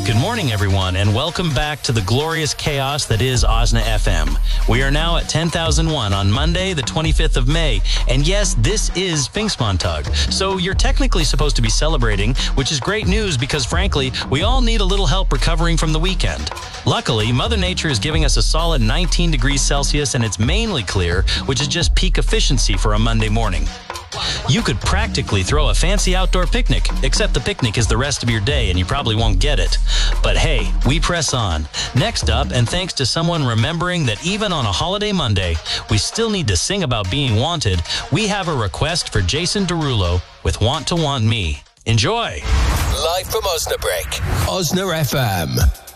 Good morning, everyone, and welcome back to the glorious chaos that is Osna FM. We are now at 10,001 on Monday, the 25th of May. And yes, this is Pfingstmontag. So you're technically supposed to be celebrating, which is great news because, frankly, we all need a little help recovering from the weekend. Luckily, Mother Nature is giving us a solid 19 degrees Celsius, and it's mainly clear, which is just peak efficiency for a Monday morning. You could practically throw a fancy outdoor picnic, except the picnic is the rest of your day and you probably won't get it. But hey, we press on. Next up, and thanks to someone remembering that even on a holiday Monday, we still need to sing about being wanted, we have a request for Jason Derulo with Want to Want Me. Enjoy! Live from Osnabrück, Osna FM.